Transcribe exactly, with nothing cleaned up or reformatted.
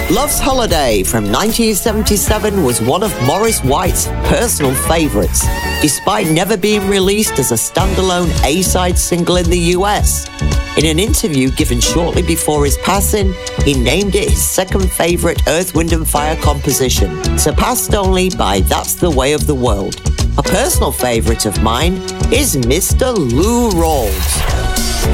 Love's Holiday from nineteen seventy-seven was one of Maurice White's personal favourites, despite never being released as a standalone A-side single in the U S. In an interview given shortly before his passing, he named it his second favourite Earth, Wind and Fire composition, surpassed only by That's the Way of the World. A personal favourite of mine is Mister Lou Rawls.